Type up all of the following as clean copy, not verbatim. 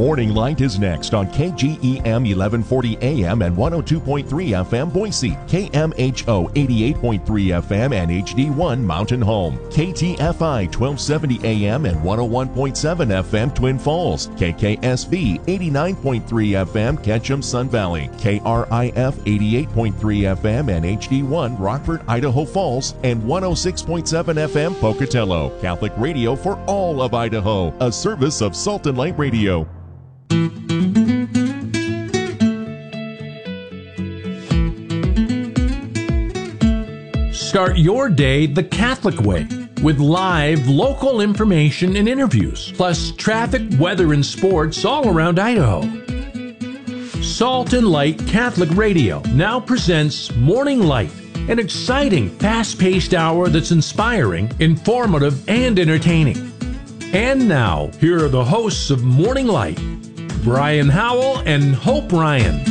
Morning Light is next on KGEM 1140 AM and 102.3 FM Boise, KMHO 88.3 FM and HD1 Mountain Home, KTFI 1270 AM and 101.7 FM Twin Falls, KKSV 89.3 FM Ketchum Sun Valley, KRIF 88.3 FM and HD1 Rockford, Idaho Falls, and 106.7 FM Pocatello. Catholic radio for all of Idaho, a service of Salt and Light Radio. Start your day the Catholic way with live local information and interviews, plus traffic, weather, and sports all around Idaho. Salt and Light Catholic Radio now presents Morning Light, an exciting, fast-paced hour that's inspiring, informative, and entertaining. And now, here are the hosts of Morning Light, Brian Howell and Hope Ryan.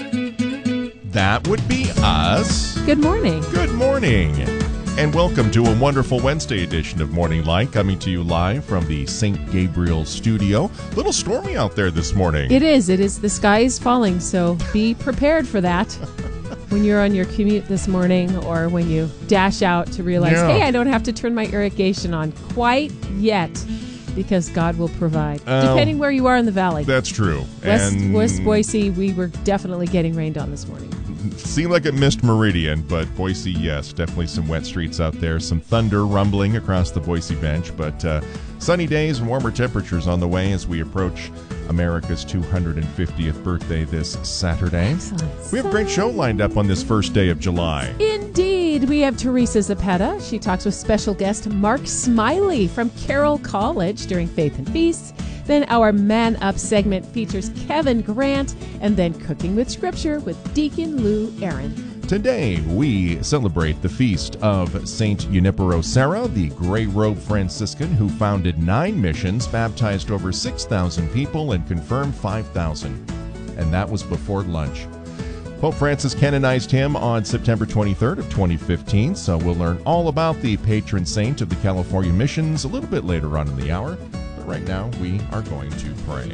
That would be us. Good morning. Good morning. And welcome to a wonderful Wednesday edition of Morning Light, coming to you live from the St. Gabriel studio. A little stormy out there this morning. It is. The sky is falling, so be prepared for that when you're on your commute this morning or when you dash out to realize, hey, I don't have to turn my irrigation on quite yet, because God will provide, depending where you are in the valley. That's true. West Boise, we were definitely getting rained on this morning. Seemed like it missed Meridian, but Boise, yes, definitely some wet streets out there. Some thunder rumbling across the Boise bench, but sunny days and warmer temperatures on the way as we approach America's 250th birthday this Saturday. Excellent. We have a great show lined up on this first day of July. Indeed. We have Teresa Zapeta. She talks with special guest Mark Smiley from Carroll College during Faith and Feasts. Then our Man Up segment features Kevin Grant, and then Cooking with Scripture with Deacon Lou Aaron. Today, we celebrate the feast of Saint Junipero Serra, the gray robe Franciscan who founded 9 missions, baptized over 6,000 people, and confirmed 5,000. And that was before lunch. Pope Francis canonized him on September 23rd of 2015, so we'll learn all about the patron saint of the California missions a little bit later on in the hour. But right now, we are going to pray.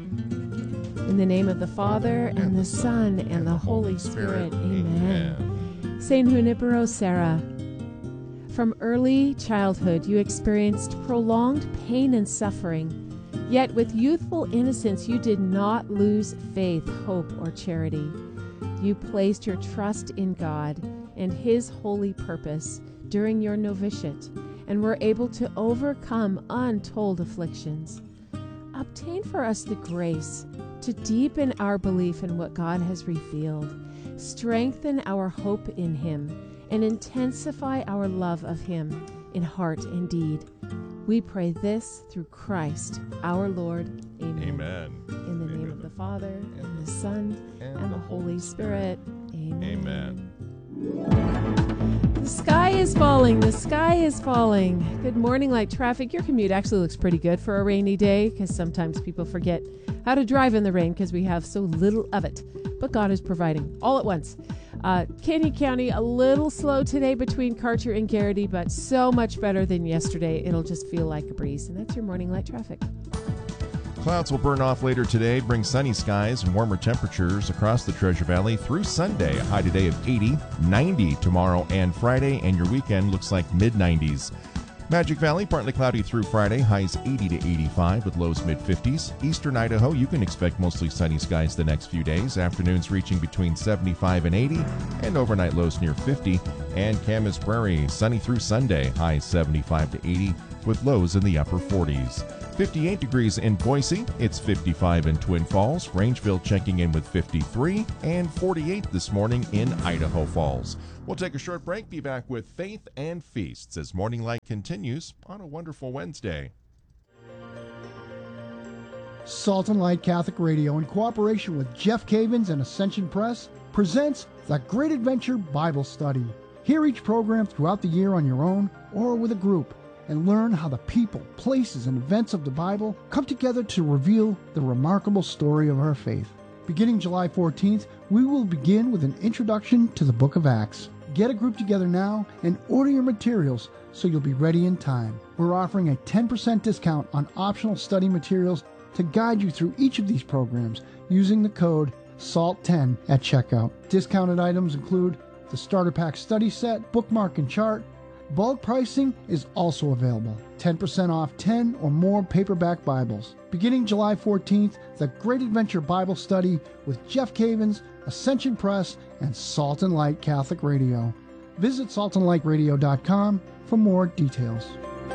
In the name of the Father, and the Son, and the Holy Spirit. Amen. Saint Junipero Serra, from early childhood you experienced prolonged pain and suffering, yet with youthful innocence you did not lose faith, hope, or charity. You placed your trust in God and His holy purpose during your novitiate, and were able to overcome untold afflictions. Obtain for us the grace to deepen our belief in what God has revealed, strengthen our hope in Him, and intensify our love of Him in heart and deed. We pray this through Christ our Lord. Amen. Amen. In the name of the Father, and the Son, and the Holy Spirit. Amen. The sky is falling. The sky is falling. Good morning, light traffic. Your commute actually looks pretty good for a rainy day, because sometimes people forget how to drive in the rain because we have so little of it. But God is providing all at once. Canyon County, a little slow today between Karcher and Garrity, but so much better than yesterday. It'll just feel like a breeze. And that's your morning light traffic. Clouds will burn off later today, bring sunny skies and warmer temperatures across the Treasure Valley through Sunday. A high today of 80, 90 tomorrow and Friday, and your weekend looks like mid-90s. Magic Valley, partly cloudy through Friday, highs 80 to 85 with lows mid-50s. Eastern Idaho, you can expect mostly sunny skies the next few days, afternoons reaching between 75 and 80, and overnight lows near 50. And Camas Prairie, sunny through Sunday, highs 75 to 80 with lows in the upper 40s. 58 degrees in Boise, it's 55 in Twin Falls, Rangeville checking in with 53, and 48 this morning in Idaho Falls. We'll take a short break, be back with Faith and Feasts as Morning Light continues on a wonderful Wednesday. Salt and Light Catholic Radio, in cooperation with Jeff Cavins and Ascension Press, presents The Great Adventure Bible Study. Hear each program throughout the year on your own or with a group, and learn how the people, places, and events of the Bible come together to reveal the remarkable story of our faith. Beginning July 14th, we will begin with an introduction to the book of Acts. Get a group together now and order your materials so you'll be ready in time. We're offering a 10% discount on optional study materials to guide you through each of these programs using the code SALT10 at checkout. Discounted items include the Starter Pack Study Set, Bookmark and Chart. Bulk pricing is also available. 10% off 10 or more paperback Bibles. Beginning July 14th, The Great Adventure Bible Study with Jeff Cavins, Ascension Press, and Salt and Light Catholic Radio. Visit saltandlightradio.com for more details.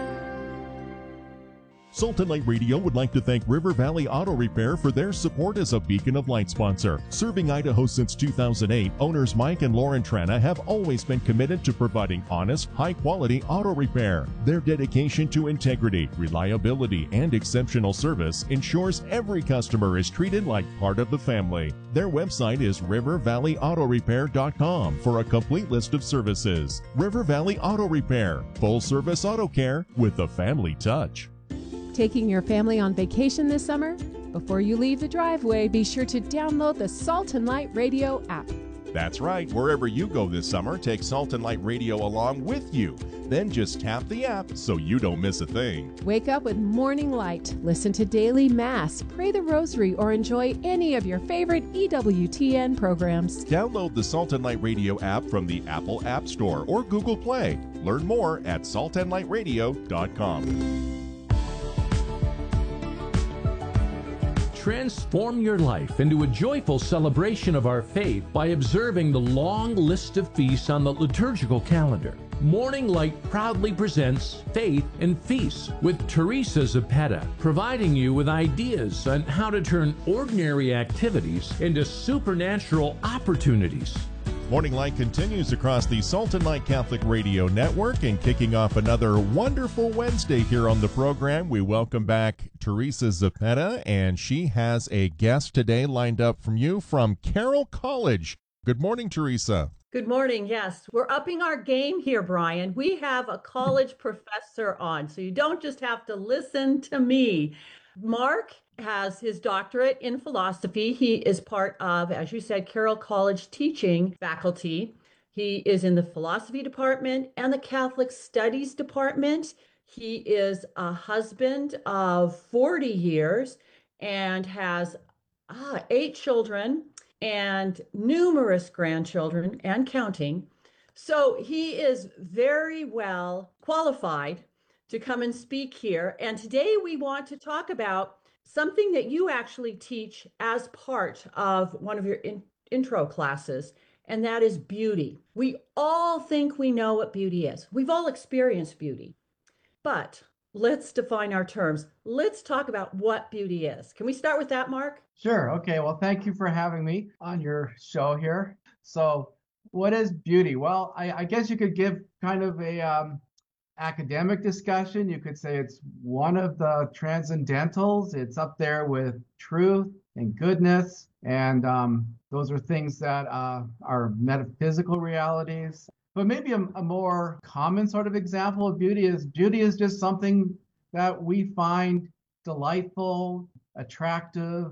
Salt and Light Radio would like to thank River Valley Auto Repair for their support as a Beacon of Light sponsor. Serving Idaho since 2008, owners Mike and Lauren Trana have always been committed to providing honest, high-quality auto repair. Their dedication to integrity, reliability, and exceptional service ensures every customer is treated like part of the family. Their website is rivervalleyautorepair.com for a complete list of services. River Valley Auto Repair, full-service auto care with a family touch. Taking your family on vacation this summer? Before you leave the driveway, be sure to download the Salt and Light Radio app. That's right. Wherever you go this summer, take Salt and Light Radio along with you. Then just tap the app so you don't miss a thing. Wake up with Morning Light, listen to Daily Mass, pray the Rosary, or enjoy any of your favorite EWTN programs. Download the Salt and Light Radio app from the Apple App Store or Google Play. Learn more at saltandlightradio.com. Transform your life into a joyful celebration of our faith by observing the long list of feasts on the liturgical calendar. Morning Light proudly presents Faith and Feasts with Teresa Zepeda, providing you with ideas on how to turn ordinary activities into supernatural opportunities. Morning Light continues across the Salt and Light Catholic Radio Network, and kicking off another wonderful Wednesday here on the program, we welcome back Teresa Zepeda, and she has a guest today lined up from you from Carroll College. Good morning, Teresa. Good morning. Yes, we're upping our game here, Brian. We have a college professor on, so you don't just have to listen to me. Mark has his doctorate in philosophy. He is part of, as you said, Carroll College teaching faculty. He is in the philosophy department and the Catholic Studies department. He is a husband of 40 years and has 8 children and numerous grandchildren and counting. So he is very well qualified to come and speak here. And today we want to talk about something that you actually teach as part of one of your intro classes, and that is beauty. We all think we know what beauty is. We've all experienced beauty, but let's define our terms. Let's talk about what beauty is. Can we start with that, Mark? Sure. Okay. Well, thank you for having me on your show here. So what is beauty? Well, I guess you could give kind of a academic discussion. You could say it's one of the transcendentals. It's up there with truth and goodness. And those are things that are metaphysical realities. But maybe a more common sort of example of beauty is just something that we find delightful, attractive,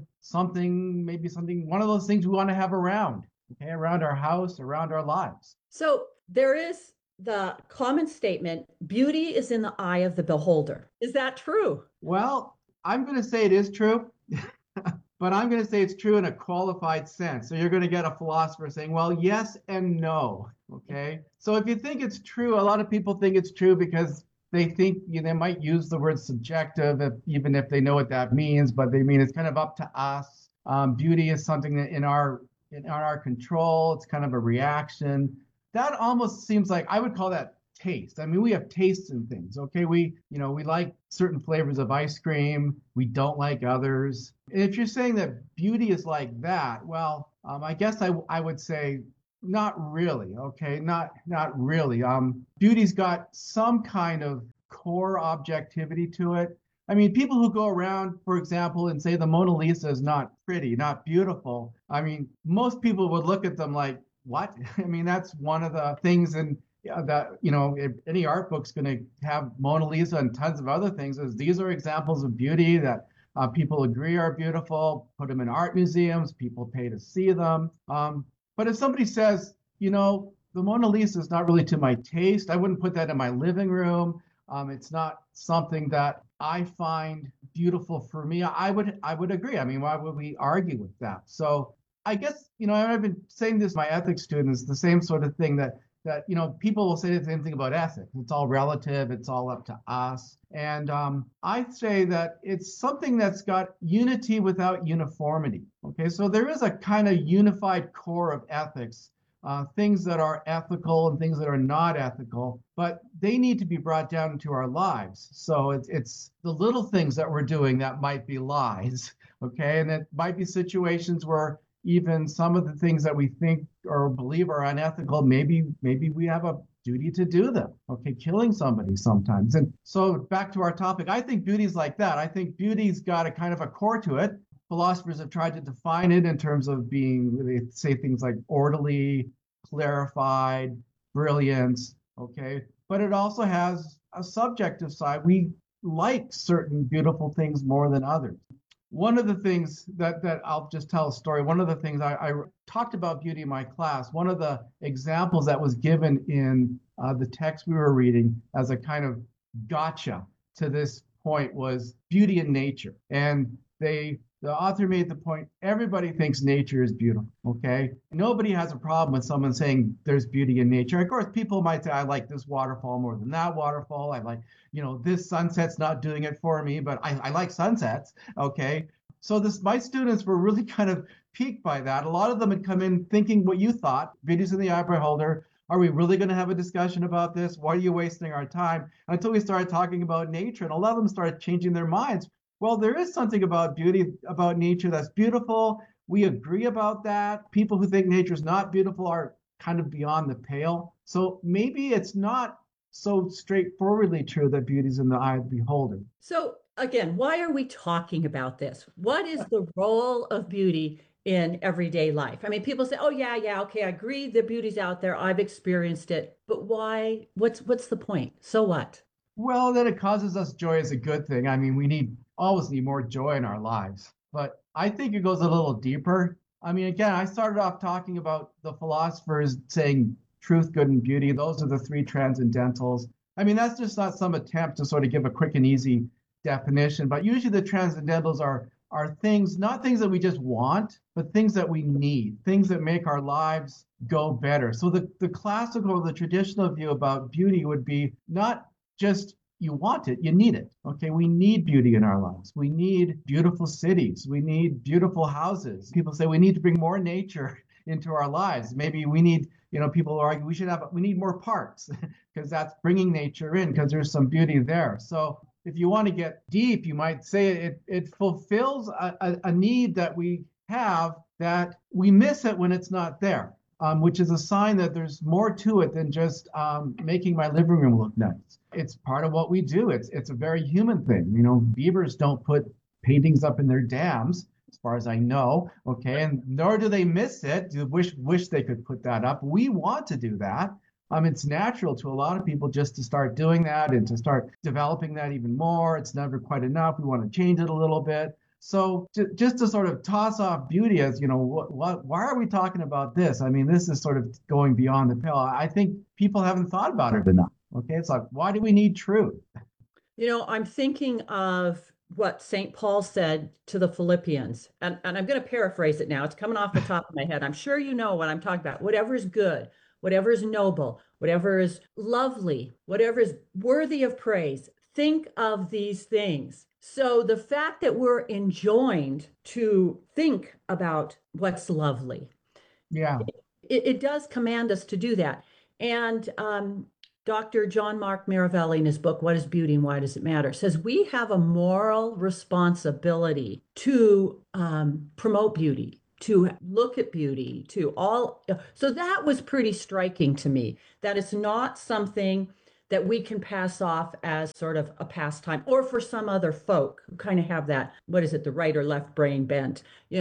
one of those things we want to have around, okay, around our house, around our lives. So there is the common statement, beauty is in the eye of the beholder. Is that true? Well, I'm going to say it is true, but I'm going to say it's true in a qualified sense. So you're going to get a philosopher saying, well, yes and no. Okay. So if you think it's true, a lot of people think it's true because they think they might use the word subjective, even if they know what that means, but they mean it's kind of up to us. Beauty is something that in our control. It's kind of a reaction. That almost seems like, I would call that taste. I mean, we have tastes in things, okay? We like certain flavors of ice cream. We don't like others. And if you're saying that beauty is like that, well, I guess I would say not really, okay? Not really. Beauty's got some kind of core objectivity to it. I mean, people who go around, for example, and say the Mona Lisa is not pretty, not beautiful. I mean, most people would look at them like, what? I mean, that's one of the things that, if any art book's going to have Mona Lisa and tons of other things, is these are examples of beauty that people agree are beautiful, put them in art museums, people pay to see them. But if somebody says, the Mona Lisa is not really to my taste, I wouldn't put that in my living room, It's not something that I find beautiful for me. I would agree. I mean, why would we argue with that? So I guess, I've been saying this to my ethics students, the same sort of thing that people will say the same thing about ethics. It's all relative. It's all up to us. And I say that it's something that's got unity without uniformity. Okay, so there is a kind of unified core of ethics, things that are ethical and things that are not ethical, but they need to be brought down into our lives. So it's the little things that we're doing that might be lies. Okay, and it might be situations where even some of the things that we think or believe are unethical, maybe we have a duty to do them. Okay, killing somebody sometimes. And so back to our topic, I think beauty's like that. I think beauty's got a kind of a core to it. Philosophers have tried to define it in terms of being, they say things like orderly, clarified, brilliance. Okay, but it also has a subjective side. We like certain beautiful things more than others. One of the things that I'll just tell a story. One of the things I talked about beauty in my class, one of the examples that was given in the text we were reading as a kind of gotcha to this point was beauty in nature. And the author made the point, everybody thinks nature is beautiful, okay? Nobody has a problem with someone saying there's beauty in nature. Of course, people might say, I like this waterfall more than that waterfall. I like, this sunset's not doing it for me, but I like sunsets, okay? So my students were really kind of piqued by that. A lot of them had come in thinking what you thought, beauty's in the eye beholder. Are we really going to have a discussion about this? Why are you wasting our time? Until we started talking about nature, and a lot of them started changing their minds. Well, there is something about beauty, about nature that's beautiful. We agree about that. People who think nature is not beautiful are kind of beyond the pale. So maybe it's not so straightforwardly true that beauty is in the eye of the beholder. So again, why are we talking about this? What is the role of beauty in everyday life? I mean, people say, oh yeah, okay, I agree the beauty's out there. I've experienced it. But why? What's the point? So what? Well, that it causes us joy is a good thing. I mean, we always need more joy in our lives. But I think it goes a little deeper. I mean, again, I started off talking about the philosophers saying truth, good, and beauty. Those are the three transcendentals. I mean, that's just not some attempt to sort of give a quick and easy definition, but usually the transcendentals are things, not things that we just want, but things that we need, things that make our lives go better. So the classical, the traditional view about beauty would be not just you want it, you need it. Okay, we need beauty in our lives. We need beautiful cities. We need beautiful houses. People say we need to bring more nature into our lives. Maybe we need, people argue we need more parks because that's bringing nature in because there's some beauty there. So if you want to get deep, you might say it fulfills a need that we have that we miss it when it's not there, which is a sign that there's more to it than just making my living room look nice. It's part of what we do. It's a very human thing. Beavers don't put paintings up in their dams, as far as I know. Okay, and nor do they miss it. Wish they could put that up. We want to do that. It's natural to a lot of people just to start doing that and to start developing that even more. It's never quite enough. We want to change it a little bit. So just to sort of toss off beauty as, why are we talking about this? I mean, this is sort of going beyond the pale. I think people haven't thought about it enough. Okay, it's like, why do we need truth? I'm thinking of what St. Paul said to the Philippians, and I'm going to paraphrase it now. It's coming off the top of my head. I'm sure you know what I'm talking about. Whatever is good, whatever is noble, whatever is lovely, whatever is worthy of praise, think of these things. So the fact that we're enjoined to think about what's lovely, it does command us to do that. And Dr. John Mark Maravelli, in his book, What is Beauty and Why Does It Matter?, says we have a moral responsibility to promote beauty, to look at beauty, to all. So that was pretty striking to me, that it's not something that we can pass off as sort of a pastime, or for some other folk who kind of have that, what is it, the right or left brain bent,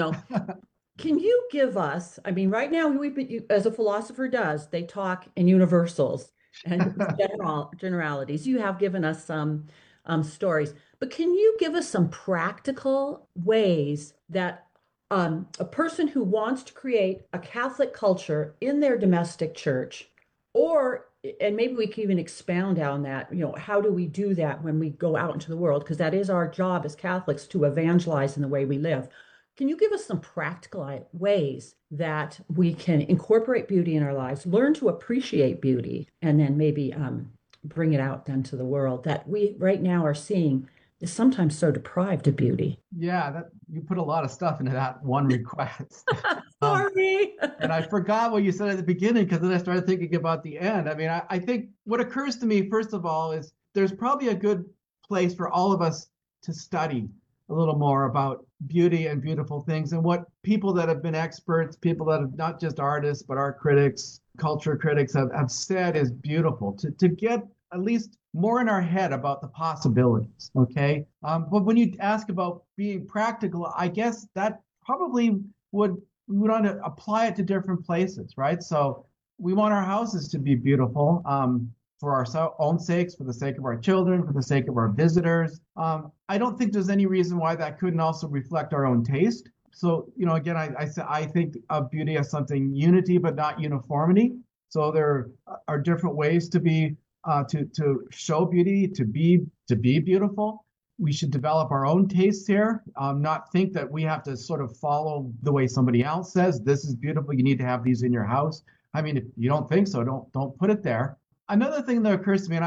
Can you give us, I mean, right now, as a philosopher does, they talk in universals and generalities. You have given us some stories, but can you give us some practical ways that a person who wants to create a Catholic culture in their domestic church, or and maybe we can even expound on that, how do we do that when we go out into the world? Because that is our job as Catholics, to evangelize in the way we live. Can you give us some practical ways that we can incorporate beauty in our lives, learn to appreciate beauty, and then maybe bring it out then to the world that we right now are seeing is sometimes so deprived of beauty? Yeah, that you put a lot of stuff into that one request. Sorry. And I forgot what you said at the beginning, because then I started thinking about the end. I mean, I think what occurs to me, first of all, is there's probably a good place for all of us to study a little more about beauty and beautiful things, and what people that have been experts, people that have not just artists, but art critics, culture critics have said is beautiful, to get at least more in our head about the possibilities, okay? But when you ask about being practical, I guess that probably we would want to apply it to different places, right? So we want our houses to be beautiful, for our own sakes, for the sake of our children, for the sake of our visitors. I don't think there's any reason why that couldn't also reflect our own taste. So, again, I think of beauty as something unity, but not uniformity. So there are different ways to be to show beauty, to be beautiful. We should develop our own tastes here, not think that we have to sort of follow the way somebody else says, this is beautiful, you need to have these in your house. I mean, if you don't think so, don't put it there. Another thing that occurs to me, and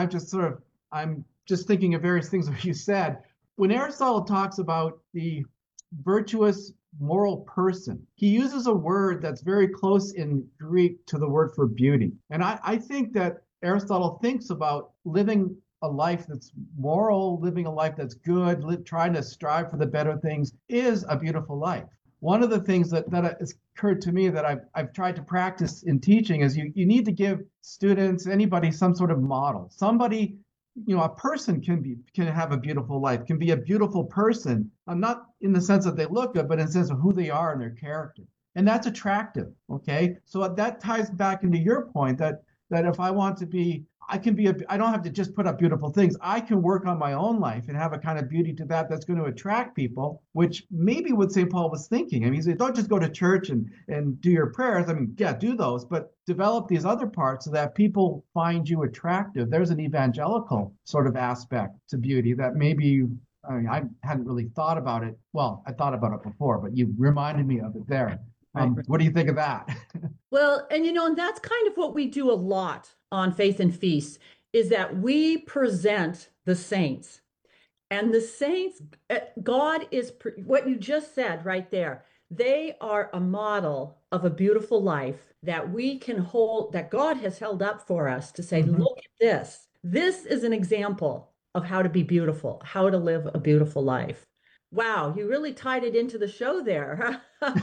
I'm just thinking of various things that you said, when Aristotle talks about the virtuous moral person, he uses a word that's very close in Greek to the word for beauty. And I think that Aristotle thinks about living a life that's moral, living a life that's good, trying to strive for the better things is a beautiful life. One of the things that has occurred to me that I've tried to practice in teaching is you need to give students, anybody, some sort of model. Somebody, a person can have a beautiful life, can be a beautiful person. Not in the sense that they look good, but in the sense of who they are and their character. And that's attractive, okay? So that ties back into your point that if I want to be, I don't have to just put up beautiful things. I can work on my own life and have a kind of beauty to that's going to attract people, which maybe what St. Paul was thinking. I mean, he said, don't just go to church and do your prayers. I mean, yeah, do those, but develop these other parts so that people find you attractive. There's an evangelical sort of aspect to beauty that maybe, I hadn't really thought about it. Well, I thought about it before, but you reminded me of it there. What do you think of that? Well, and that's kind of what we do a lot on Faith and Feast, is that we present the saints. And the saints, God is, what you just said right there, they are a model of a beautiful life that we can hold, that God has held up for us to say, look at this. This is an example of how to be beautiful, how to live a beautiful life. Wow, you really tied it into the show there.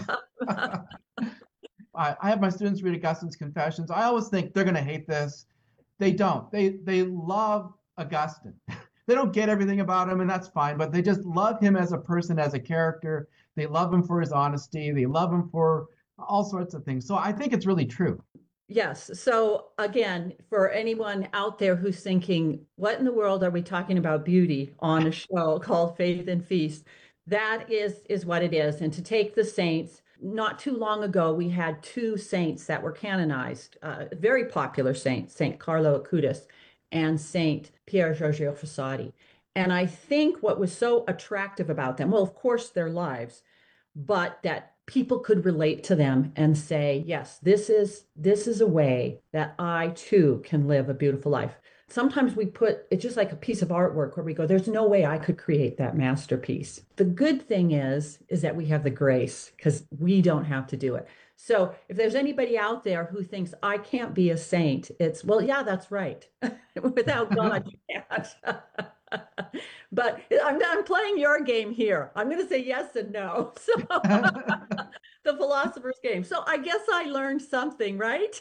I have my students read Augustine's Confessions. I always think they're going to hate this. They don't. They love Augustine. They don't get everything about him, and that's fine, but they just love him as a person, as a character. They love him for his honesty. They love him for all sorts of things. So I think it's really true. Yes. So again, for anyone out there who's thinking, what in the world are we talking about beauty on a show called Faith and Feast? That is what it is. And to take the saints, not too long ago, we had two saints that were canonized, very popular saints, Saint Carlo Acutis and Saint Pier Giorgio Frassati. And I think what was so attractive about them, well, of course, their lives, but that people could relate to them and say, yes, this is a way that I too can live a beautiful life. Sometimes we put, it's just like a piece of artwork where we go, there's no way I could create that masterpiece. The good thing is that we have the grace because we don't have to do it. So if there's anybody out there who thinks I can't be a saint, it's, well, yeah, that's right. Without God, you can't. But I'm playing your game here. I'm going to say yes and no. So the philosopher's game. So I guess I learned something, right?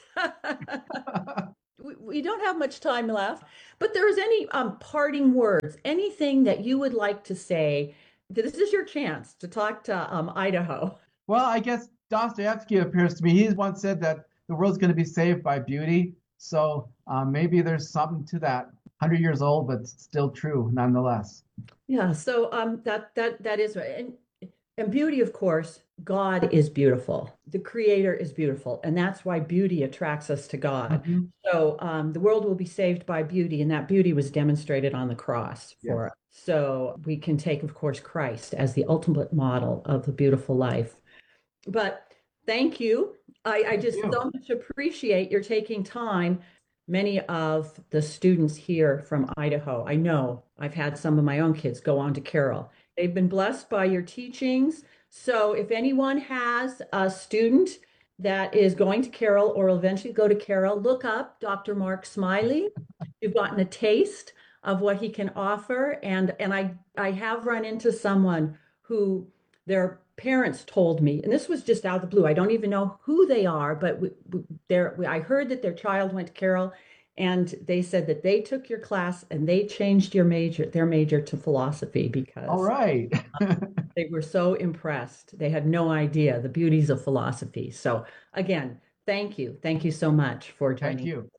We don't have much time left, but there's any parting words, anything that you would like to say? This is your chance to talk to Idaho. Well, I guess Dostoevsky appears to me. He once said that the world's going to be saved by beauty. So maybe there's something to that. 100 years old, but still true nonetheless. Yeah. So that is right. And And beauty, of course, God is beautiful. The Creator is beautiful. And that's why beauty attracts us to God. Mm-hmm. So the world will be saved by beauty, and that beauty was demonstrated on the cross for us. So we can take, of course, Christ as the ultimate model of the beautiful life. But thank you. I just so much appreciate your taking time. Many of the students here from Idaho, I know I've had some of my own kids go on to Carroll. They've been blessed by your teachings. So if anyone has a student that is going to Carroll or will eventually go to Carroll, look up Dr. Mark Smiley. You've gotten a taste of what he can offer. And I have run into someone who their parents told me, and this was just out of the blue. I don't even know who they are, but I heard that their child went to Carroll, and they said that they took your class and they changed their major to philosophy because all right. they were so impressed. They had no idea the beauties of philosophy. So again, thank you. Thank you so much for joining. Thank you.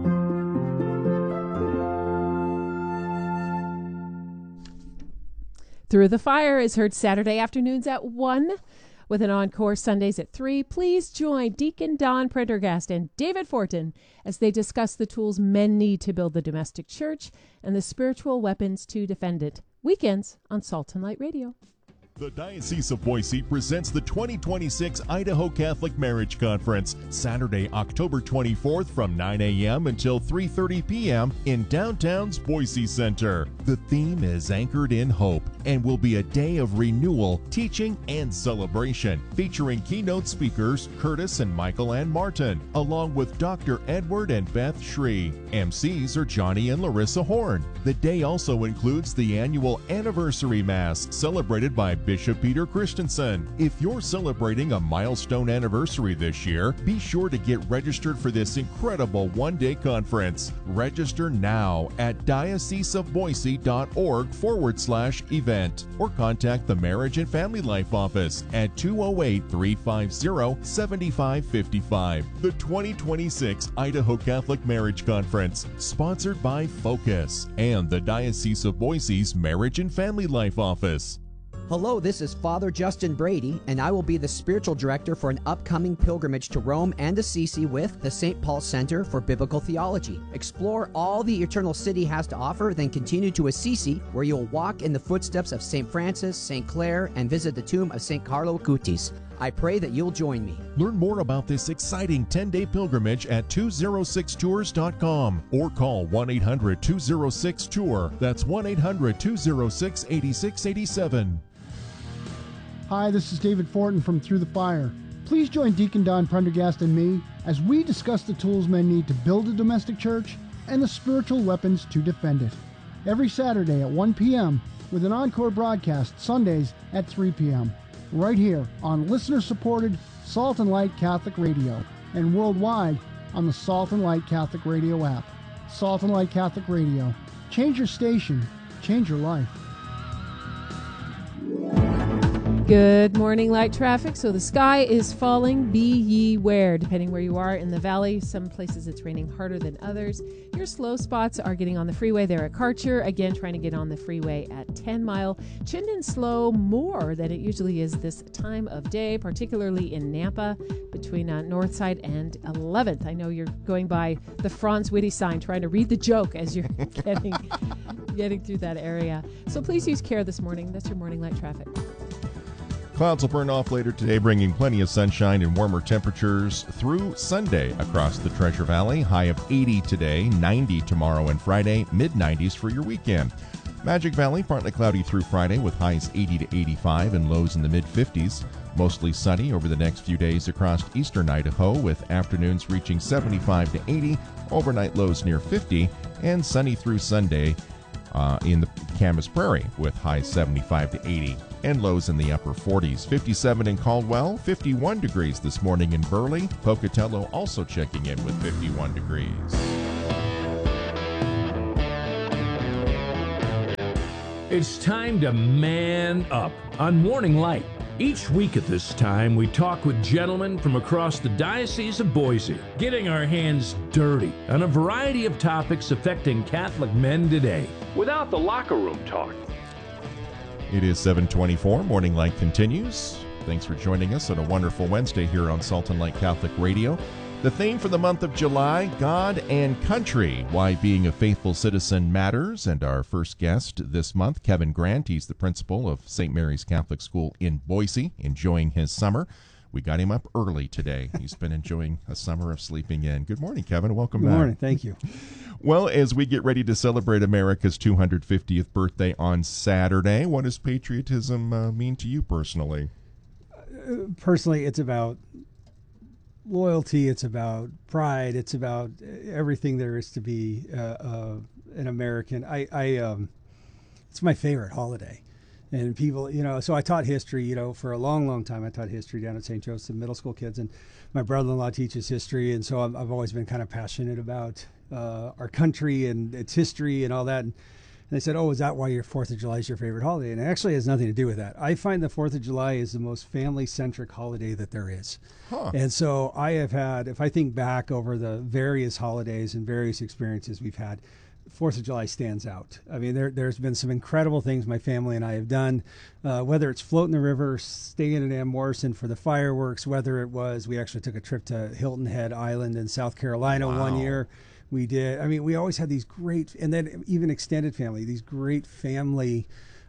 Through the Fire is heard Saturday afternoons at 1 with an encore Sundays at 3. Please join Deacon Don Prendergast and David Fortin as they discuss the tools men need to build the domestic church and the spiritual weapons to defend it. Weekends on Salt and Light Radio. The Diocese of Boise presents the 2026 Idaho Catholic Marriage Conference, Saturday, October 24th from 9 a.m. until 3:30 p.m. in downtown's Boise Center. The theme is Anchored in Hope and will be a day of renewal, teaching, and celebration, featuring keynote speakers Curtis and Michael Ann Martin, along with Dr. Edward and Beth Shree. MCs are Johnny and Larissa Horn. The day also includes the annual Anniversary Mass, celebrated by Bishop Peter Christensen. If you're celebrating a milestone anniversary this year, be sure to get registered for this incredible one-day conference. Register now at dioceseofboise.org/event or contact the Marriage and Family Life Office at 208-350-7555. The 2026 Idaho Catholic Marriage Conference, sponsored by Focus and the Diocese of Boise's Marriage and Family Life Office. Hello, this is Father Justin Brady, and I will be the spiritual director for an upcoming pilgrimage to Rome and Assisi with the St. Paul Center for Biblical Theology. Explore all the Eternal City has to offer, then continue to Assisi, where you'll walk in the footsteps of St. Francis, St. Clare, and visit the tomb of St. Carlo Acutis. I pray that you'll join me. Learn more about this exciting 10-day pilgrimage at 206tours.com or call 1-800-206-TOUR. That's 1-800-206-8687. Hi, this is David Fortin from Through the Fire. Please join Deacon Don Prendergast and me as we discuss the tools men need to build a domestic church and the spiritual weapons to defend it. Every Saturday at 1 p.m. with an encore broadcast Sundays at 3 p.m. right here on listener-supported Salt and Light Catholic Radio and worldwide on the Salt and Light Catholic Radio app. Salt and Light Catholic Radio. Change your station. Change your life. Good morning, light traffic. So the sky is falling. Be ye ware, depending where you are in the valley. Some places it's raining harder than others. Your slow spots are getting on the freeway there at Karcher. Again, trying to get on the freeway at 10 Mile. Chinden slow more than it usually is this time of day, particularly in Nampa between Northside and 11th. I know you're going by the Franz Witte sign trying to read the joke as you're getting through that area. So please use care this morning. That's your morning light traffic. Clouds will burn off later today, bringing plenty of sunshine and warmer temperatures through Sunday across the Treasure Valley. High of 80 today, 90 tomorrow and Friday, mid-90s for your weekend. Magic Valley, partly cloudy through Friday with highs 80 to 85 and lows in the mid-50s. Mostly sunny over the next few days across eastern Idaho with afternoons reaching 75 to 80, overnight lows near 50, and sunny through Sunday in the Camas Prairie with highs 75 to 80 and lows in the upper 40s. 57 in Caldwell, 51 degrees this morning in Burley. Pocatello also checking in with 51 degrees. It's time to man up on Morning Light. Each week at this time, we talk with gentlemen from across the Diocese of Boise, getting our hands dirty on a variety of topics affecting Catholic men today, without the locker room talk. It is 7:24. Morning Light continues. Thanks for joining us on a wonderful Wednesday here on Salt and Light Catholic Radio. The theme for the month of July, God and Country, why being a faithful citizen matters. And our first guest this month, Kevin Grant. He's the principal of St. Mary's Catholic School in Boise, enjoying his summer. We got him up early today. He's been enjoying a summer of sleeping in. Good morning, Kevin. Welcome back. Good morning. Thank you. Well, as we get ready to celebrate America's 250th birthday on Saturday, what does patriotism mean to you personally? Personally, it's about loyalty. It's about pride. It's about everything there is to be an American. It's my favorite holiday. And people, so I taught history, for a long, long time. I taught history down at St. Joseph, middle school kids, and my brother-in-law teaches history, and so I've always been kind of passionate about our country and its history and all that. And they said, "Oh, is that why your 4th of July is your favorite holiday?" And it actually has nothing to do with that. I find the 4th of July is the most family-centric holiday that there is. Huh. And so I have had, if I think back over the various holidays and various experiences we've had, 4th of July stands out. I mean, there's been some incredible things my family and I have done, whether it's floating the river, staying at Ann Morrison for the fireworks, whether it was, we actually took a trip to Hilton Head Island in South Carolina one year. We did. I mean, we always had these great, and then even extended family, these great family,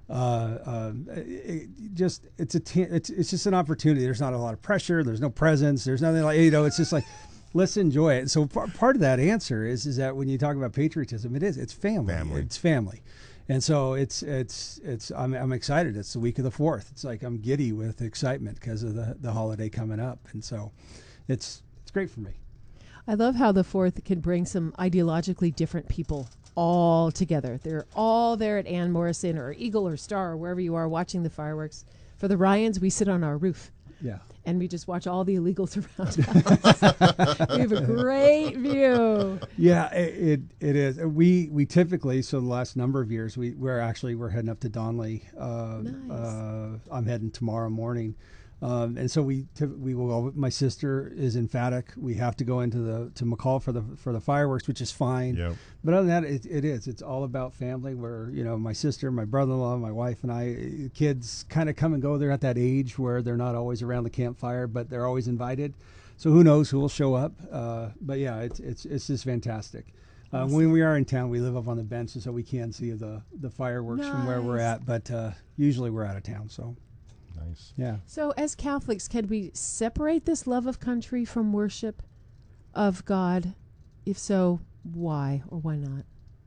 it's just an opportunity. There's not a lot of pressure. There's no presents. There's nothing like, it's just like, let's enjoy it. So part of that answer is that when you talk about patriotism, it's family. It's family. And so I'm excited. It's the week of the 4th. It's like I'm giddy with excitement because of the holiday coming up. And so it's great for me. I love how the 4th can bring some ideologically different people all together. They're all there at Ann Morrison or Eagle or Star or wherever you are watching the fireworks. For the Ryans, we sit on our roof. Yeah. And we just watch all the illegals around us. We have a great view. Yeah, it is. We typically, so the last number of years, we're heading up to Donley. Nice. I'm heading tomorrow morning. And so we will go. My sister is emphatic. We have to go to McCall for the fireworks, which is fine. Yep. But other than that, it's all about family. Where my sister, my brother-in-law, my wife, and I, kids kind of come and go. They're at that age where they're not always around the campfire, but they're always invited. So who knows who will show up? But yeah, it's just fantastic. Awesome. When we are in town, we live up on the bench, so we can see the fireworks from where we're at. But usually we're out of town, so. Nice. Yeah. So as Catholics, can we separate this love of country from worship of God? If so, why or why not?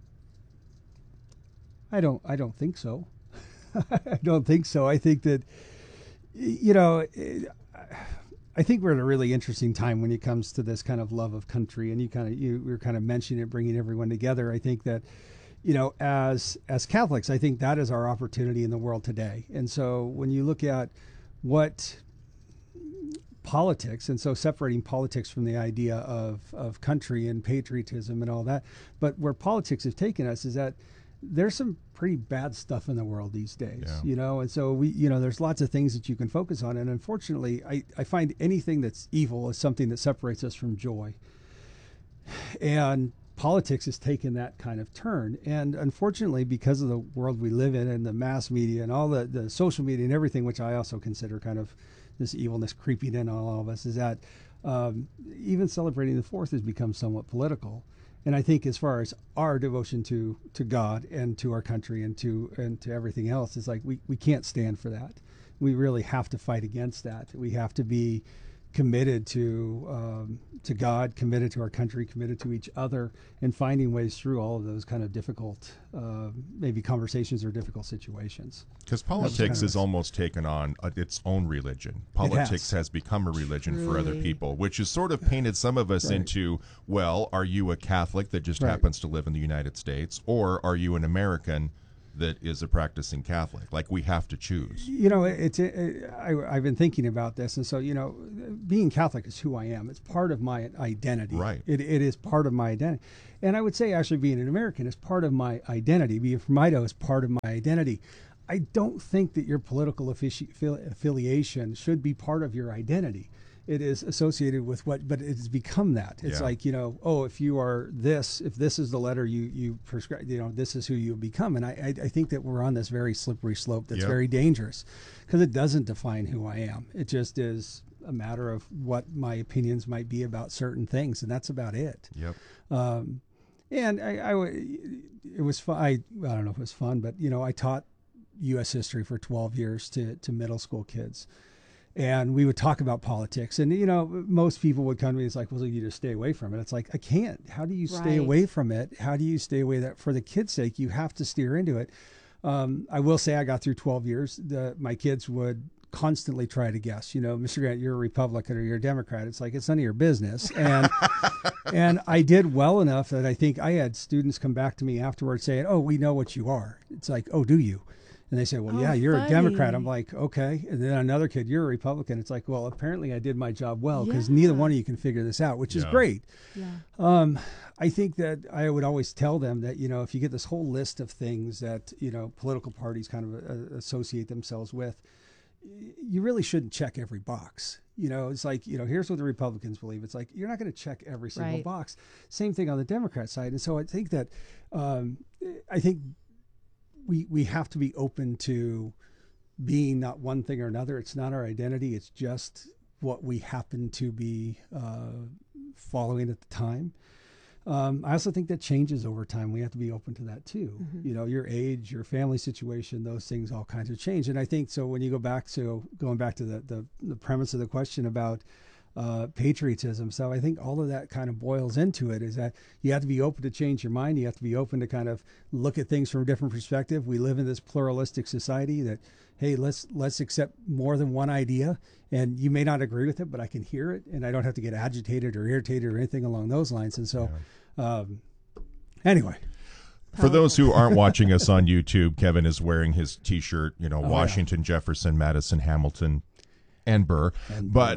I don't think so. I don't think so. I think that, I think we're at a really interesting time when it comes to this kind of love of country, and you were kind of mentioning it, bringing everyone together. I think that, as Catholics, I think that is our opportunity in the world today. And so when you look at what politics, and so separating politics from the idea of country and patriotism and all that, but where politics has taken us is that there's some pretty bad stuff in the world these days, and so there's lots of things that you can focus on. And unfortunately, I find anything that's evil is something that separates us from joy. And politics has taken that kind of turn. And unfortunately, because of the world we live in and the mass media and all the social media and everything, which I also consider kind of this evilness creeping in on all of us, is that even celebrating the 4th has become somewhat political. And I think as far as our devotion to God and to our country and to everything else, it's like we can't stand for that. We really have to fight against that. We have to be committed to God, committed to our country, committed to each other, and finding ways through all of those kind of difficult, maybe conversations or difficult situations. Because politics has almost taken on its own religion. Politics has become a religion for other people, which has sort of painted some of us into, well, are you a Catholic that just happens to live in the United States, or are you an American that is a practicing Catholic? Like, we have to choose. I've been thinking about this, and so being Catholic is who I am. It's part of my identity. Right. It is part of my identity, and I would say actually being an American is part of my identity. Being from Idaho is part of my identity. I don't think that your political affiliation should be part of your identity. it is associated with what, but it's become that. It's Yeah. like, oh, if you are this, if this is the letter you prescribe, this is who you become. And I think that we're on this very slippery slope that's Yep. very dangerous, because it doesn't define who I am. It just is a matter of what my opinions might be about certain things, and that's about it. Yep. And it was fun. I don't know if it was fun, but I taught U.S. history for 12 years to middle school kids. And we would talk about politics, and most people would come to me. It's like, well, you just stay away from it. It's like, I can't. How do you stay Right. away from it? How do you stay away that for the kids' sake? You have to steer into it. I will say, I got through 12 years. My kids would constantly try to guess. Mr. Grant, you're a Republican or you're a Democrat. It's like, it's none of your business. And and I did well enough that I think I had students come back to me afterwards saying, "Oh, we know what you are." It's like, "Oh, do you?" And they say, "Well, yeah, you're funny. a Democrat." I'm like, "Okay." And then another kid, "You're a Republican." It's like, "Well, apparently I did my job well, because neither one of you can figure this out," which is Yeah. great. Yeah. I think that I would always tell them that, if you get this whole list of things that, political parties kind of associate themselves with, you really shouldn't check every box. It's like, here's what the Republicans believe. It's like, you're not going to check every single Right. box. Same thing on the Democrat side. And so I think that, I think we have to be open to being not one thing or another. It's not our identity. It's just what we happen to be following at the time. I also think that changes over time. We have to be open to that too. Your age, your family situation, those things all kinds of change. And I think so when you going back to the premise of the question about patriotism. So I think all of that kind of boils into it, is that you have to be open to change your mind. You have to be open to kind of look at things from a different perspective. We live in this pluralistic society that, hey, let's accept more than one idea, and you may not agree with it, but I can hear it, and I don't have to get agitated or irritated or anything along those lines. And so, anyway. For those who aren't watching us on YouTube, Kevin is wearing his T-shirt, Washington, Jefferson, Madison, Hamilton, and Burr. But,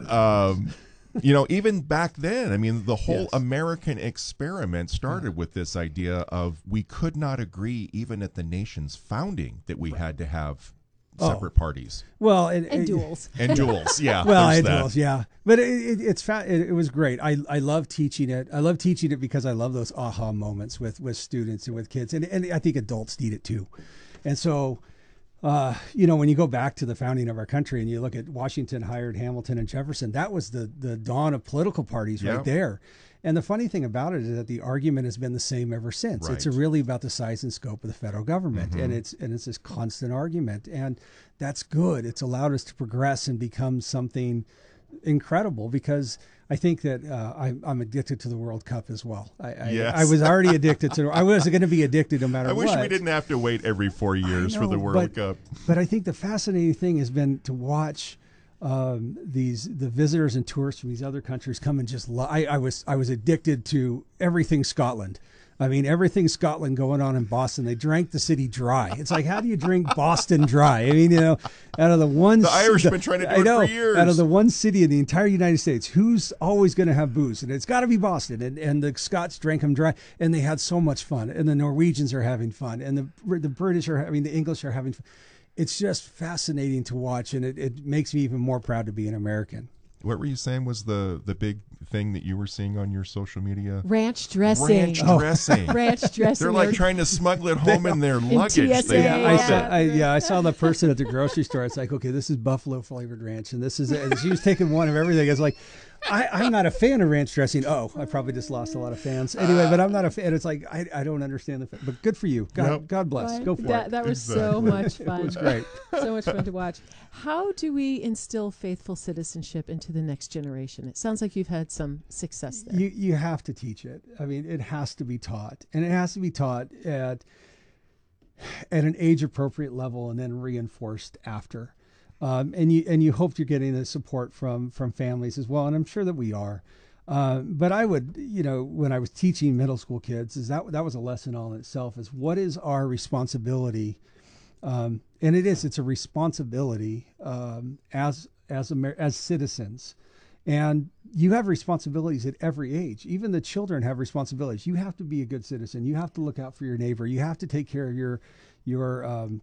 even back then, I mean, the whole Yes. American experiment started with this idea of we could not agree, even at the nation's founding, that we had to have separate parties. Well, And duels. And duels, yeah. Well, there's it that. was, yeah, but it was great. I love teaching it. I love teaching it because I love those aha moments with students and with kids, and I think adults need it too. And so, when you go back to the founding of our country and you look at Washington hired Hamilton and Jefferson, that was the dawn of political parties Yeah. right there. And the funny thing about it is that the argument has been the same ever since. Right. It's really about the size and scope of the federal government, and it's this constant argument, and that's good. It's allowed us to progress and become something incredible, because I think that I'm addicted to the World Cup as well. Yes. I was already addicted to. I was going to be addicted no matter I what. wish we didn't have to wait every 4 years for the know, World Cup. But I think the fascinating thing has been to watch the visitors and tourists from these other countries come and just. I was addicted to everything Scotland. I mean, everything Scotland going on in Boston. They drank the city dry. It's like, how do you drink Boston dry? I mean, out of the one, The Irish have been trying to do it for years. Out of the one city in the entire United States, who's always going to have booze? And it's got to be Boston. And the Scots drank them dry, and they had so much fun. And the Norwegians are having fun, and the British are. I mean, the English are having fun. It's just fascinating to watch, and it makes me even more proud to be an American. What were you saying was the big thing that you were seeing on your social media? Ranch dressing. Ranch dressing. Ranch dressing. They're like trying to smuggle it home in their luggage. TSA, They yeah. I saw the person at the grocery store. It's like, okay, this is buffalo flavored ranch, and this is it. And she was taking one of everything. It's like, I'm not a fan of ranch dressing. Oh, I probably just lost a lot of fans. Anyway, but I'm not a fan. It's like, I don't understand the. But good for you. God bless. Right? Go for it. That was so much fun. It was great. So much fun to watch. How do we instill faithful citizenship into the next generation? It sounds like you've had some success there. You have to teach it. I mean, it has to be taught, and it has to be taught at an age appropriate level, and then reinforced after. And you hope you're getting the support from families as well, and I'm sure that we are. But I would, when I was teaching middle school kids, that was a lesson all in itself. Is what is our responsibility? And it's a responsibility as citizens. And you have responsibilities at every age. Even the children have responsibilities. You have to be a good citizen. You have to look out for your neighbor. You have to take care of your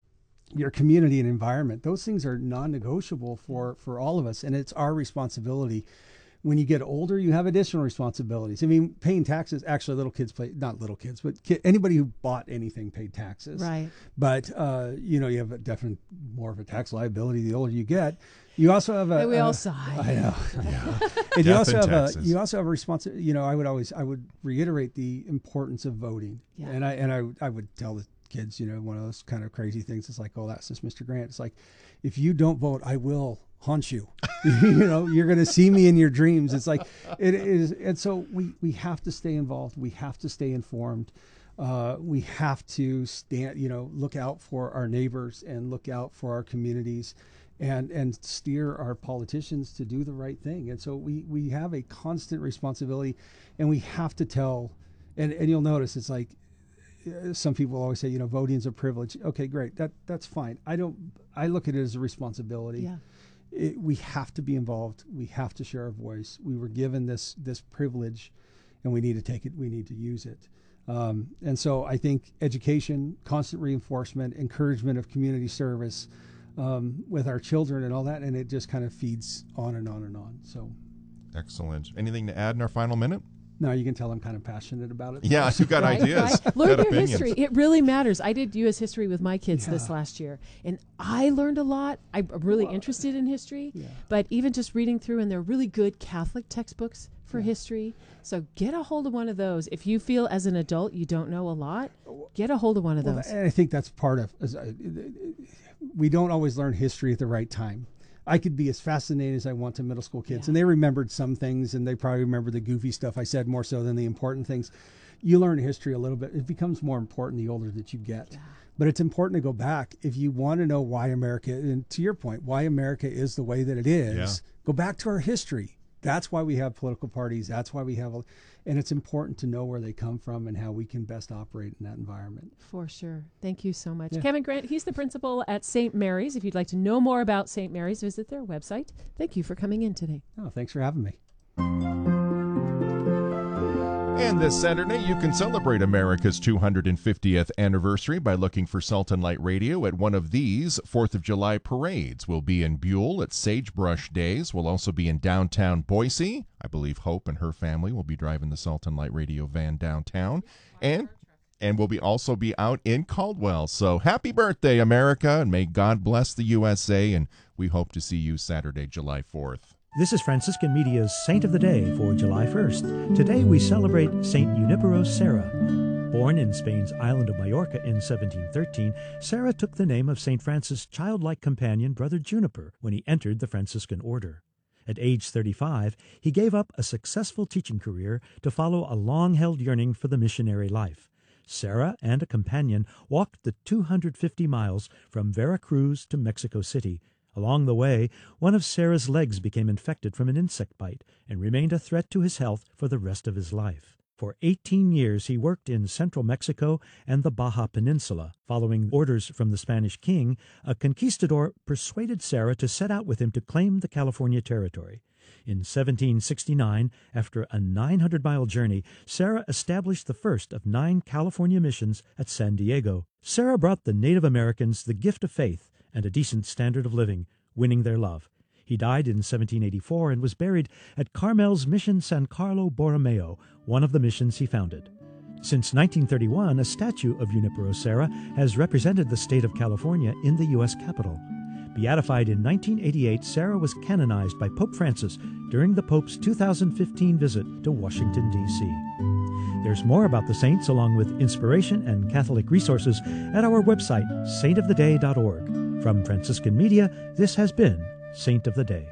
your community and environment. Those things are non-negotiable for all of us, and it's our responsibility. When you get older, you have additional responsibilities. I mean, paying taxes, actually little kids pay, not little kids, but anybody who bought anything paid taxes. Right. But, you have a definite more of a tax liability the older you get. You also have a... We all sigh. I know. Yeah. And you also Taxes. have a responsibility. I would reiterate the importance of voting. Yeah. And I would tell the kids, one of those kind of crazy things. It's like, oh, that's just Mr. Grant. It's like, if you don't vote, I will haunt you. You're going to see me in your dreams. It's like it is. And so we have to stay involved. We have to stay informed. We have to look out for our neighbors and look out for our communities and steer our politicians to do the right thing. And so we have a constant responsibility, and we have to tell, and you'll notice it's like, some people always say, voting is a privilege. Okay, great. That's fine. I look at it as a responsibility. Yeah. We have to be involved. We have to share our voice. We were given this privilege, and we need to take it. We need to use it. And so I think education, constant reinforcement, encouragement of community service with our children and all that, and it just kind of feeds on and on and on. So, excellent. Anything to add in our final minute? No, you can tell I'm kind of passionate about it. Yeah, you've got ideas. Right. Learn got your opinions. history. It really matters. I did U.S. history with my kids this last year, and I learned a lot. I'm really interested in history, but even just reading through, and they're really good Catholic textbooks for history. So get a hold of one of those. If you feel as an adult you don't know a lot, get a hold of one of those. And I think that's part of, we don't always learn history at the right time. I could be as fascinated as I want to middle school kids, and they remembered some things, and they probably remember the goofy stuff I said more so than the important things. You learn history a little bit. It becomes more important the older that you get. Yeah. But it's important to go back. If you want to know why America, and to your point, why America is the way that it is, go back to our history. That's why we have political parties. That's why we have, and it's important to know where they come from and how we can best operate in that environment. For sure. Thank you so much. Kevin Grant, he's the principal at St. Mary's. If you'd like to know more about St. Mary's, visit their website. Thank you for coming in today. Oh, thanks for having me. And this Saturday, you can celebrate America's 250th anniversary by looking for Sultan Light Radio at one of these 4th of July parades. We'll be in Buell at Sagebrush Days. We'll also be in downtown Boise. I believe Hope and her family will be driving the Sultan Light Radio van downtown. And we'll also be out in Caldwell. So happy birthday, America, and may God bless the USA. And we hope to see you Saturday, July 4th. This is Franciscan Media's Saint of the Day for July 1st. Today we celebrate Saint Junipero Serra. Born in Spain's island of Majorca in 1713, Serra took the name of St. Francis' childlike companion, Brother Juniper, when he entered the Franciscan order. At age 35, he gave up a successful teaching career to follow a long-held yearning for the missionary life. Serra and a companion walked the 250 miles from Veracruz to Mexico City. Along the way, one of Serra's legs became infected from an insect bite and remained a threat to his health for the rest of his life. For 18 years, he worked in central Mexico and the Baja Peninsula. Following orders from the Spanish king, a conquistador persuaded Serra to set out with him to claim the California territory. In 1769, after a 900-mile journey, Serra established the first of 9 California missions at San Diego. Serra brought the Native Americans the gift of faith and a decent standard of living, winning their love. He died in 1784 and was buried at Carmel's Mission San Carlo Borromeo, one of the missions he founded. Since 1931, a statue of Junipero Serra has represented the state of California in the U.S. Capitol. Beatified in 1988, Serra was canonized by Pope Francis during the Pope's 2015 visit to Washington, D.C. There's more about the saints along with inspiration and Catholic resources at our website, saintoftheday.org. From Franciscan Media, this has been Saint of the Day.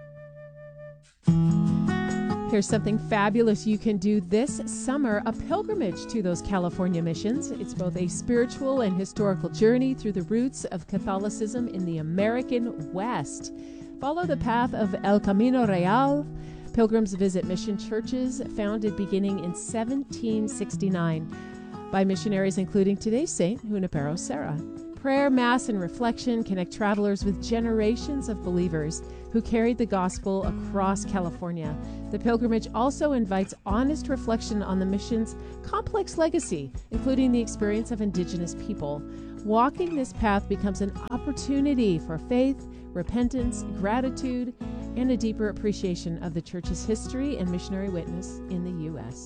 Here's something fabulous you can do this summer, a pilgrimage to those California missions. It's both a spiritual and historical journey through the roots of Catholicism in the American West. Follow the path of El Camino Real. Pilgrims visit mission churches founded beginning in 1769 by missionaries including today's Saint, Junipero Serra. Prayer, Mass, and reflection connect travelers with generations of believers who carried the gospel across California. The pilgrimage also invites honest reflection on the mission's complex legacy, including the experience of indigenous people. Walking this path becomes an opportunity for faith, repentance, gratitude, and a deeper appreciation of the church's history and missionary witness in the U.S.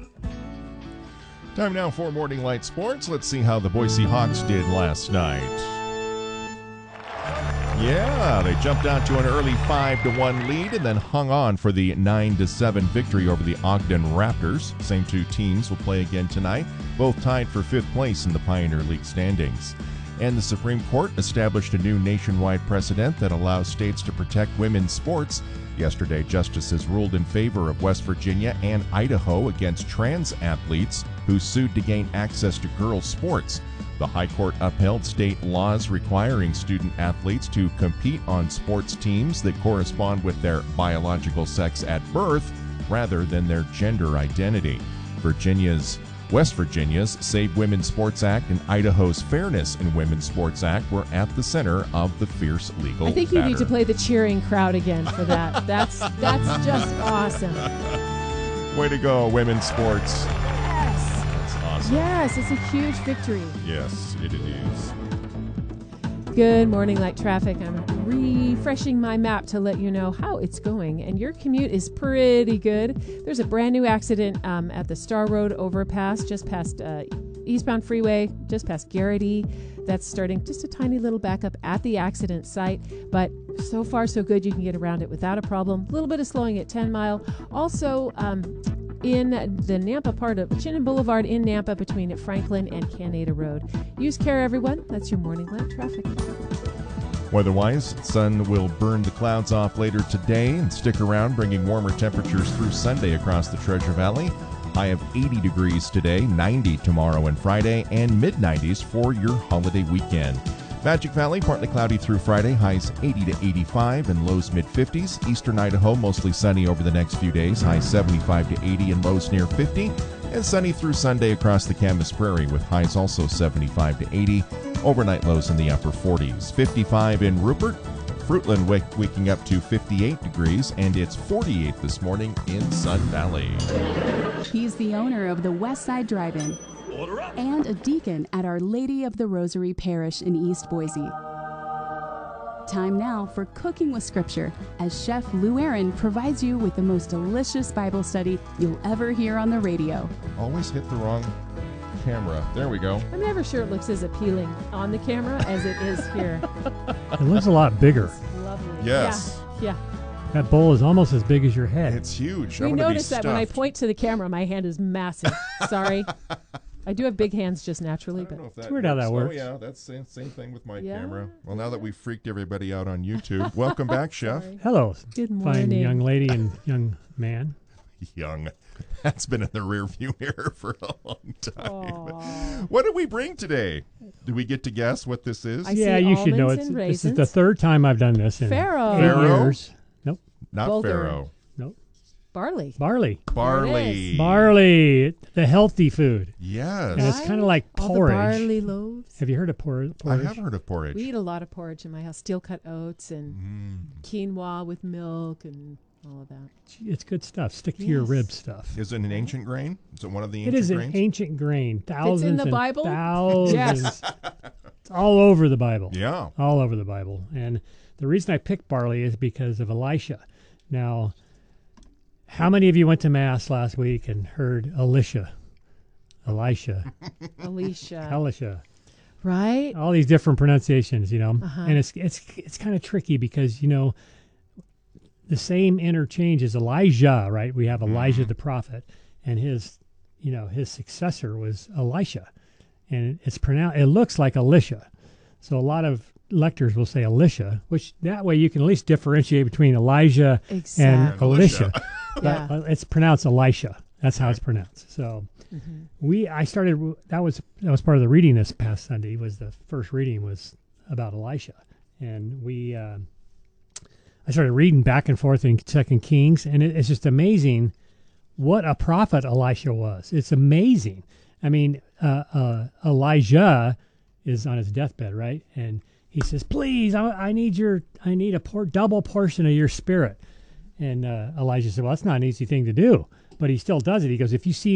Time now for Morning Light Sports. Let's see how the Boise Hawks did last night. Yeah, they jumped out to an early 5-1 lead and then hung on for the 9-7 victory over the Ogden Raptors. Same two teams will play again tonight, both tied for 5th place in the Pioneer League standings. And the Supreme Court established a new nationwide precedent that allows states to protect women's sports. Yesterday, justices ruled in favor of West Virginia and Idaho against trans athletes who sued to gain access to girls' sports. The High Court upheld state laws requiring student athletes to compete on sports teams that correspond with their biological sex at birth rather than their gender identity. West Virginia's Save Women's Sports Act and Idaho's Fairness in Women's Sports Act were at the center of the fierce legal I think you battle. need to play the cheering crowd again for that. That's just awesome. Way to go, women's sports. Yes. That's awesome. Yes, it's a huge victory. Yes, it is. Good morning, Light Traffic. I'm refreshing my map to let you know how it's going, and your commute is pretty good. There's a brand new accident at the Star Road overpass, just past eastbound freeway, just past Garrity. That's starting just a tiny little backup at the accident site, but so far so good. You can get around it without a problem. A little bit of slowing at 10 Mile. Also, in the Nampa part of Chinnen Boulevard in Nampa between Franklin and Canada Road. Use care, everyone. That's your morning light traffic. Weather-wise, sun will burn the clouds off later today and stick around, bringing warmer temperatures through Sunday across the Treasure Valley. High of 80 degrees today, 90 tomorrow and Friday, and mid-90s for your holiday weekend. Magic Valley, partly cloudy through Friday, highs 80 to 85 and lows mid-50s. Eastern Idaho, mostly sunny over the next few days, highs 75 to 80 and lows near 50. And sunny through Sunday across the Camas Prairie with highs also 75 to 80. Overnight lows in the upper 40s. 55 in Rupert. Fruitland waking up to 58 degrees, and it's 48 this morning in Sun Valley. He's the owner of the Westside Drive-In and a deacon at Our Lady of the Rosary Parish in East Boise. Time now for Cooking with Scripture, as Chef Lou Aaron provides you with the most delicious Bible study you'll ever hear on the radio. Always hit the wrong camera. There we go. I'm never sure it looks as appealing on the camera as it is here. It looks a lot bigger. Lovely. Yes. Yeah. That bowl is almost as big as your head. It's huge. We notice that when I point to the camera, my hand is massive. Sorry. I do have big hands just naturally, but It's weird how that works. Oh, yeah, that's the same thing with my camera. Well, now that we've freaked everybody out on YouTube, welcome back, Chef. Hello. Good Fine morning. young lady and young man. Young. That's been in the rearview mirror for a long time. What did we bring today? Do we get to guess what this is? Yeah, you should know. almonds and This is raisins. the third time I've done this in Farro. 8 Farro? years. Nope. Not Bulgur. farro. Nope. Barley. Barley. Barley. Barley. The healthy food. Yes. And it's kind of like All the porridge. barley loaves. Have you heard of porridge? I have heard of porridge. We eat a lot of porridge in my house. Steel cut oats and quinoa with milk and all of that. It's good stuff. Stick to your Yes. rib stuff. Is it an ancient grain? Is it one of the It ancient is an grains? ancient grain. Thousands the and Bible? thousands. Yes. It's all over the Bible. Yeah. All over the Bible. And the reason I picked barley is because of Elisha. Now, how many of you went to Mass last week and heard Elisha? Alicia. Right? All these different pronunciations, Uh-huh. And it's kind of tricky because, the same interchange as Elijah, right? We have Elijah the prophet, and his successor was Elisha. And it looks like Elisha. So a lot of lectors will say Elisha, which that way you can at least differentiate between Elijah and Elisha. Yeah. But it's pronounced Elisha. That's how it's pronounced. So that was part of the reading this past Sunday. The first reading was about Elisha. And I started reading back and forth in 2 Kings, and it's just amazing what a prophet Elisha was. It's amazing. I mean, Elijah is on his deathbed, right? And he says, "Please, I need a double portion of your spirit." And Elijah said, "Well, that's not an easy thing to do," but he still does it. He goes, "If you see me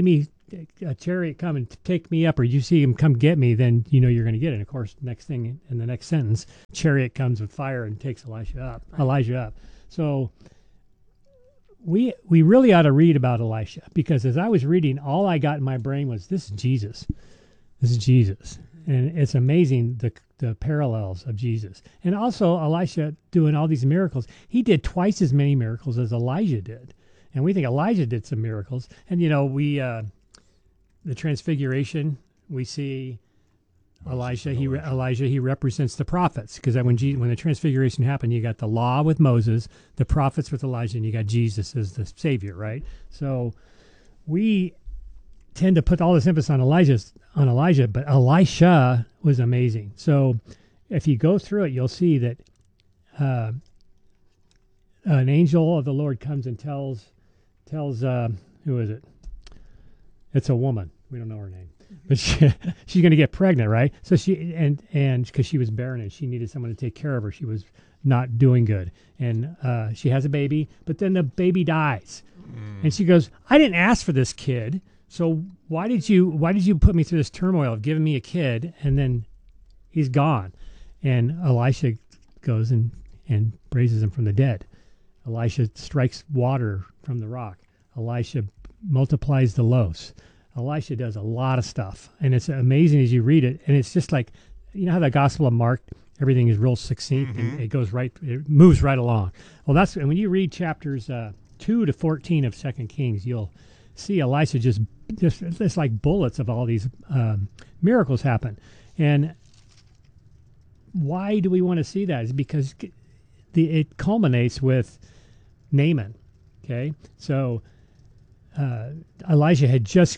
a chariot come and take me up, or you see him come get me, then you know you're going to get it. And of course, next thing in the next sentence, chariot comes with fire and takes Elijah up. So we really ought to read about Elisha, because as I was reading, all I got in my brain was, this is Jesus. This is Jesus. And it's amazing the parallels of Jesus. And also Elisha doing all these miracles. He did twice as many miracles as Elijah did. And we think Elijah did some miracles. And, you know, the transfiguration, we see Elijah. He represents the prophets, because when the transfiguration happened, you got the law with Moses, the prophets with Elijah, and you got Jesus as the Savior, right? So we tend to put all this emphasis on Elijah, but Elisha was amazing. So if you go through it, you'll see that an angel of the Lord comes and tells who is it? It's a woman. We don't know her name, but she's going to get pregnant, right? So and because she was barren and she needed someone to take care of her, she was not doing good, and she has a baby, but then the baby dies, and she goes, "I didn't ask for this kid, so why did you put me through this turmoil of giving me a kid, and then he's gone?" And Elisha goes and raises him from the dead. Elisha strikes water from the rock. Elisha multiplies the loaves. Elisha does a lot of stuff, and it's amazing as you read it. And it's just like, you know how the Gospel of Mark, everything is real succinct, and it moves right along. Well, and when you read chapters 2 to 14 of 2 Kings, you'll see Elisha just it's like bullets of all these miracles happen. And why do we want to see that? Is because it culminates with Naaman. Okay, so Elijah had just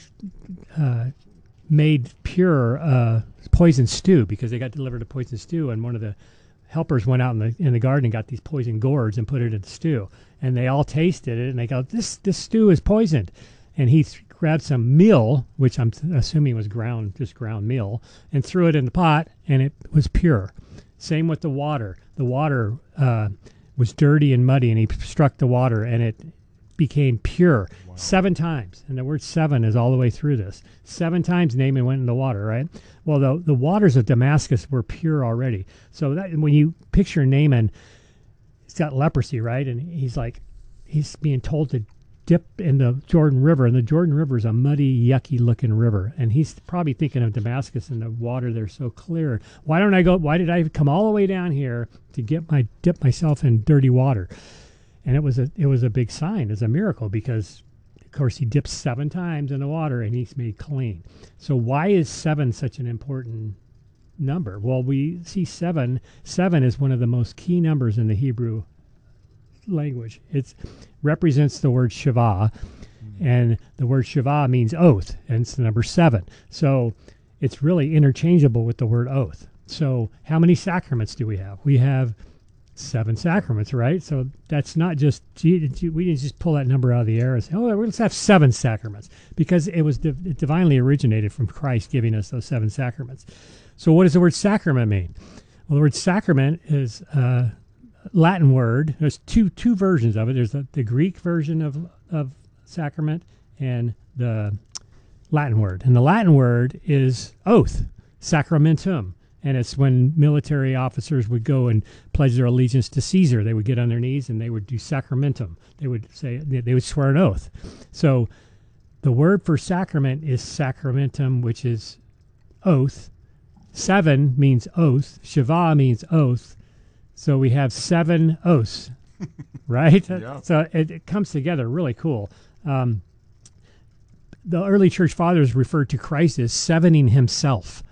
made pure poison stew, because they got delivered a poison stew, and one of the helpers went out in the garden and got these poison gourds and put it in the stew, and they all tasted it and they go, this stew is poisoned. And he grabbed some meal, which I'm assuming was ground meal, and threw it in the pot, and it was pure. Same with the water. The water was dirty and muddy, and he struck the water, and it became pure. Wow. 7 times. And the word 7 is all the way through this. 7 times Naaman went in the water, right? Well, the waters of Damascus were pure already. So that, when you picture Naaman, he's got leprosy, right? And he's being told to dip in the Jordan River, and the Jordan River is a muddy, yucky-looking river, and he's probably thinking of Damascus and the water there so clear. Why did I come all the way down here to dip myself in dirty water? And it was a big sign, it's a miracle, because of course he dips 7 times in the water and he's made clean. So why is 7 such an important number? Well, we see 7 is one of the most key numbers in the Hebrew language. It represents the word Shiva, and the word Shiva means oath, and it's the number 7. So it's really interchangeable with the word oath. So how many sacraments do we have? We have 7 sacraments, right? So that's not just, we didn't just pull that number out of the air and say, oh, let's have 7 sacraments, because it was it divinely originated from Christ giving us those 7 sacraments. So what does the word sacrament mean? Well, the word sacrament is Latin word. There's two versions of it. There's the Greek version of sacrament and the Latin word. And the Latin word is oath, sacramentum. And it's when military officers would go and pledge their allegiance to Caesar. They would get on their knees and they would do sacramentum. They would swear an oath. So the word for sacrament is sacramentum, which is oath. 7 means oath. Shiva means oath. So we have 7 oaths, right? Yeah. So it comes together really cool. The early church fathers referred to Christ as sevening himself.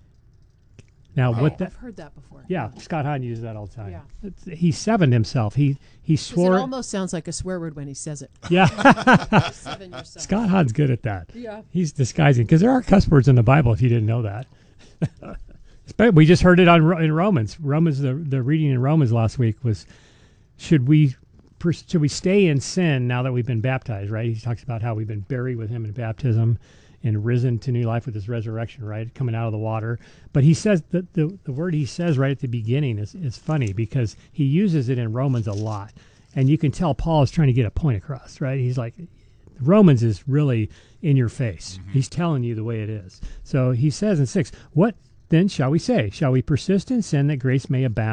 Now, I've heard that before. Yeah, Scott Hahn uses that all the time. Yeah. He sevened himself. He swore. It almost sounds like a swear word when he says it. Yeah. Scott Hahn's good at that. Yeah. He's disguising, because there are cuss words in the Bible, if you didn't know that. We just heard it in Romans. The reading in Romans last week was, should we stay in sin now that we've been baptized, right? He talks about how we've been buried with him in baptism and risen to new life with his resurrection, right? Coming out of the water. But he says that the word he says right at the beginning is funny, because he uses it in Romans a lot. And you can tell Paul is trying to get a point across, right? He's like, Romans is really in your face. He's telling you the way it is. So he says in 6, what then shall we say? Shall we persist in sin that grace may abound?